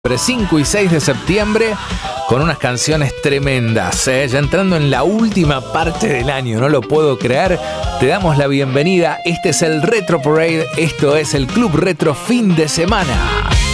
5 y 6 de septiembre con unas canciones tremendas, ya entrando en la última parte del año, no lo puedo creer. Te damos la bienvenida, este es el Retro Parade, esto es el Club Retro fin de semana.